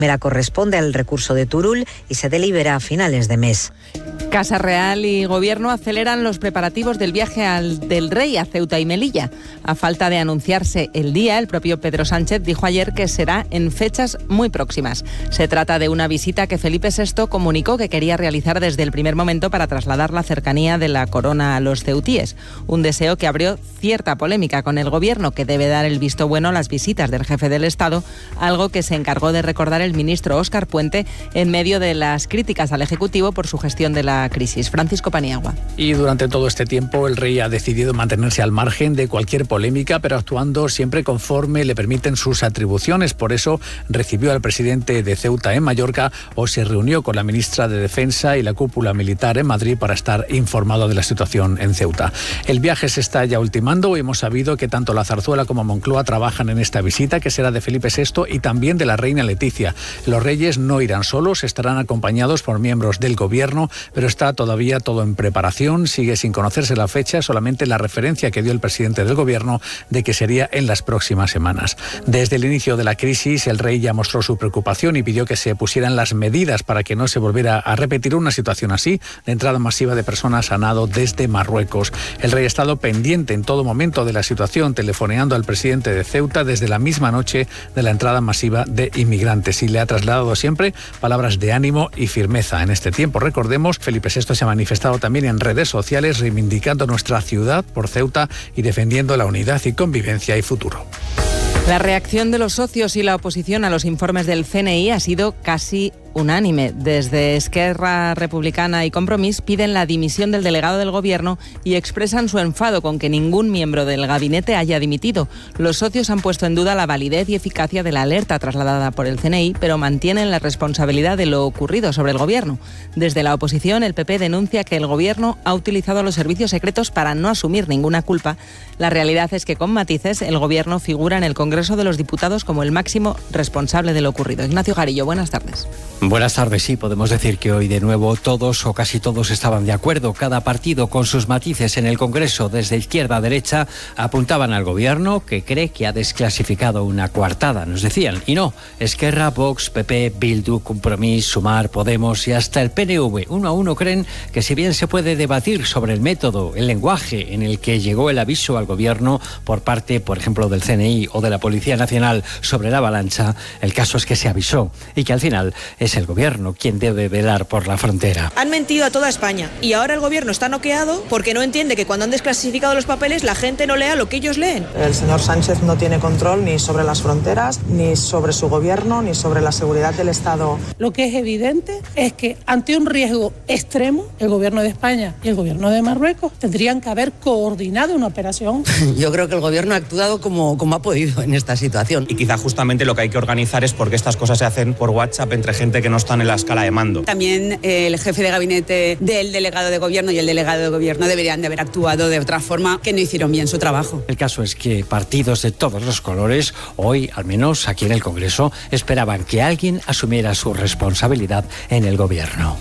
primera corresponde al recurso de Turul y se delibera a finales de mes. Casa Real y Gobierno aceleran los preparativos del viaje del Rey a Ceuta y Melilla. A falta de anunciarse el día, el propio Pedro Sánchez dijo ayer que será en fechas muy próximas. Se trata de una visita que Felipe VI comunicó que quería realizar desde el primer momento para trasladar la cercanía de la corona a los ceutíes. Un deseo que abrió cierta polémica con el Gobierno, que debe dar el visto bueno a las visitas del jefe del Estado, algo que se encargó de recordar el ministro Óscar Puente en medio de las críticas al Ejecutivo por su gestión de la crisis. Francisco Paniagua. Y durante todo este tiempo el rey ha decidido mantenerse al margen de cualquier polémica, pero actuando siempre conforme le permiten sus atribuciones. Por eso recibió al presidente de Ceuta en Mallorca o se reunió con la ministra de Defensa y la cúpula militar en Madrid para estar informado de la situación en Ceuta. El viaje se está ya ultimando. Hemos sabido que tanto la Zarzuela como Moncloa trabajan en esta visita, que será de Felipe VI y también de la reina Leticia. Los reyes no irán solos, estarán acompañados por miembros del Gobierno, pero está todavía todo en preparación. Sigue sin conocerse la fecha, solamente la referencia que dio el presidente del Gobierno de que sería en las próximas semanas. Desde el inicio de la crisis, el rey ya mostró su preocupación y pidió que se pusieran las medidas para que no se volviera a repetir una situación así, de entrada masiva de personas a nado desde Marruecos. El rey ha estado pendiente en todo momento de la situación, telefoneando al presidente de Ceuta desde la misma noche de la entrada masiva de inmigrantes y le ha trasladado siempre palabras de ánimo y firmeza. En este tiempo, recordemos, Felipe VI se ha manifestado también en redes sociales reivindicando nuestra ciudad por Ceuta y defendiendo la unidad y convivencia y futuro. La reacción de los socios y la oposición a los informes del CNI ha sido casi unánime. Desde Esquerra Republicana y Compromís piden la dimisión del delegado del Gobierno y expresan su enfado con que ningún miembro del gabinete haya dimitido. Los socios han puesto en duda la validez y eficacia de la alerta trasladada por el CNI, pero mantienen la responsabilidad de lo ocurrido sobre el Gobierno. Desde la oposición, el PP denuncia que el Gobierno ha utilizado los servicios secretos para no asumir ninguna culpa. La realidad es que, con matices, el Gobierno figura en el Congreso de los Diputados como el máximo responsable de lo ocurrido. Ignacio Jarillo, buenas tardes. Buenas tardes, sí, podemos decir que hoy de nuevo todos o casi todos estaban de acuerdo. Cada partido con sus matices en el Congreso, desde izquierda a derecha, apuntaban al Gobierno que cree que ha desclasificado una coartada, nos decían. Y no, Esquerra, Vox, PP, Bildu, Compromís, Sumar, Podemos y hasta el PNV, uno a uno creen que si bien se puede debatir sobre el método, el lenguaje en el que llegó el aviso al Gobierno por parte, por ejemplo, del CNI o de la Policía Nacional sobre la avalancha, el caso es que se avisó y que al final es el Gobierno quien debe velar por la frontera. Han mentido a toda España y ahora el Gobierno está noqueado porque no entiende que cuando han desclasificado los papeles la gente no lea lo que ellos leen. El señor Sánchez no tiene control ni sobre las fronteras, ni sobre su Gobierno, ni sobre la seguridad del Estado. Lo que es evidente es que ante un riesgo extremo, el Gobierno de España y el Gobierno de Marruecos tendrían que haber coordinado una operación. Yo creo que el Gobierno ha actuado como ha podido en esta situación. Y quizá justamente lo que hay que organizar es porque estas cosas se hacen por WhatsApp entre gente que no están en la escala de mando. También el jefe de gabinete del delegado de Gobierno y el delegado de Gobierno deberían de haber actuado de otra forma, que no hicieron bien su trabajo. El caso es que partidos de todos los colores, hoy, al menos aquí en el Congreso, esperaban que alguien asumiera su responsabilidad en el Gobierno.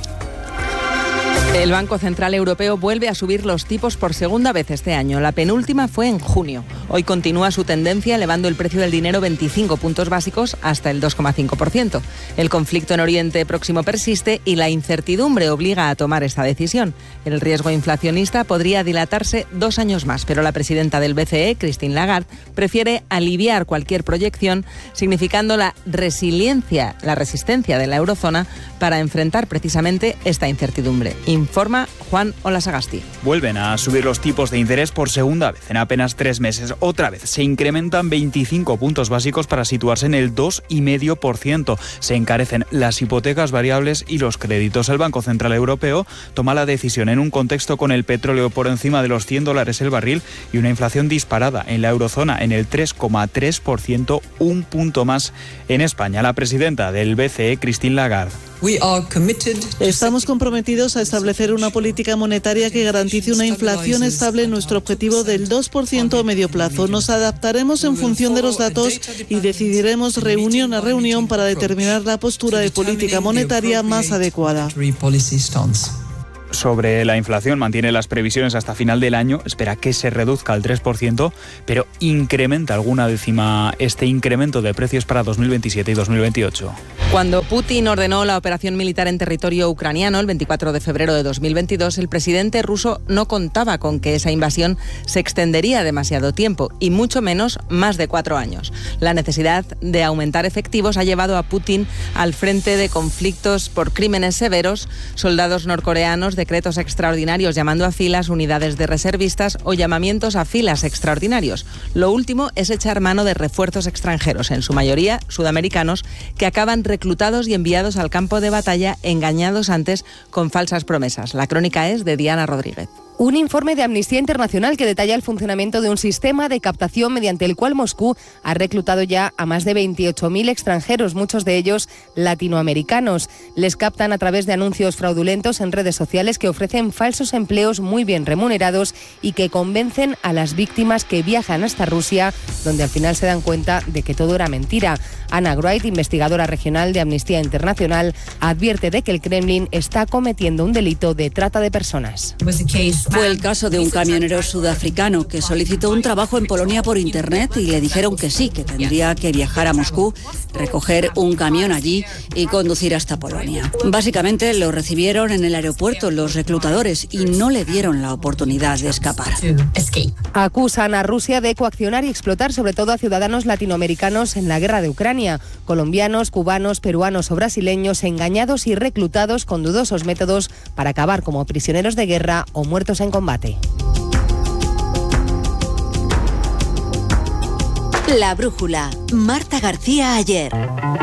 El Banco Central Europeo vuelve a subir los tipos por segunda vez este año. La penúltima fue en junio. Hoy continúa su tendencia elevando el precio del dinero 25 puntos básicos hasta el 2,5%. El conflicto en Oriente Próximo persiste y la incertidumbre obliga a tomar esta decisión. El riesgo inflacionista podría dilatarse 2 años más, pero la presidenta del BCE, Christine Lagarde, prefiere aliviar cualquier proyección, significando la resistencia de la eurozona para enfrentar precisamente esta incertidumbre. Informa Juan Olasagasti. Vuelven a subir los tipos de interés por segunda vez en apenas 3 meses. Otra vez se incrementan 25 puntos básicos para situarse en el 2,5%. Se encarecen las hipotecas variables y los créditos. El Banco Central Europeo toma la decisión en un contexto con el petróleo por encima de los $100 el barril y una inflación disparada en la eurozona en el 3,3%, un punto más en España. La presidenta del BCE, Christine Lagarde. Estamos comprometidos a establecer una política monetaria que garantice una inflación estable en nuestro objetivo del 2% a medio plazo. Nos adaptaremos en función de los datos y decidiremos reunión a reunión para determinar la postura de política monetaria más adecuada. Sobre la inflación, mantiene las previsiones hasta final del año, espera que se reduzca al 3%, pero incrementa alguna décima este incremento de precios para 2027 y 2028. Cuando Putin ordenó la operación militar en territorio ucraniano el 24 de febrero de 2022, el presidente ruso no contaba con que esa invasión se extendería demasiado tiempo y mucho menos más de 4 años. La necesidad de aumentar efectivos ha llevado a Putin al frente de conflictos por crímenes severos, soldados norcoreanos, decretos extraordinarios llamando a filas unidades de reservistas o llamamientos a filas extraordinarios. Lo último es echar mano de refuerzos extranjeros, en su mayoría sudamericanos, que acaban reclutados y enviados al campo de batalla engañados antes con falsas promesas. La crónica es de Diana Rodríguez. Un informe de Amnistía Internacional que detalla el funcionamiento de un sistema de captación mediante el cual Moscú ha reclutado ya a más de 28.000 extranjeros, muchos de ellos latinoamericanos. Les captan a través de anuncios fraudulentos en redes sociales que ofrecen falsos empleos muy bien remunerados y que convencen a las víctimas que viajan hasta Rusia, donde al final se dan cuenta de que todo era mentira. Anna Wright, investigadora regional de Amnistía Internacional, advierte de que el Kremlin está cometiendo un delito de trata de personas. Fue el caso de un camionero sudafricano que solicitó un trabajo en Polonia por internet y le dijeron que sí, que tendría que viajar a Moscú, recoger un camión allí y conducir hasta Polonia. Básicamente lo recibieron en el aeropuerto los reclutadores y no le dieron la oportunidad de escapar. Acusan a Rusia de coaccionar y explotar sobre todo a ciudadanos latinoamericanos en la guerra de Ucrania. Colombianos, cubanos, peruanos o brasileños engañados y reclutados con dudosos métodos para acabar como prisioneros de guerra o muertos en combate. La brújula. Marta García ayer.